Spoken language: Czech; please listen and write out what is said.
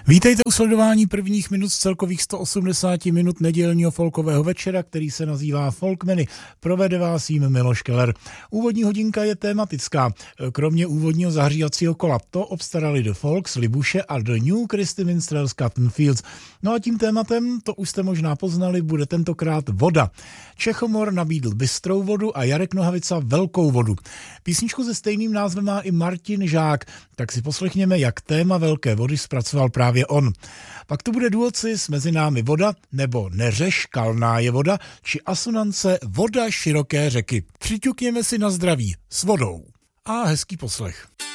Vítejte u sledování prvních minut z celkových 180 minut nedělního folkového večera, který se nazývá Folkmeny. Provede vás jím Miloš Keller. Úvodní hodinka je tématická. Kromě úvodního zahřívacího kola to obstarali The Folks, Libuše a The New Christy Minstrels Cotton Fields. No a tím tématem, to už jste možná poznali, bude tentokrát voda. Čechomor nabídl bystrou vodu a Jarek Nohavica velkou vodu. Písničku se stejným názvem má i Martin Žák, tak si poslechněme, jak téma velké vody zpracoval právě on. Pak tu bude duocis Mezi námi voda, nebo Neřeš, kalná je voda, či asonance Voda široké řeky. Přiťukněme si na zdraví s vodou. A hezký poslech.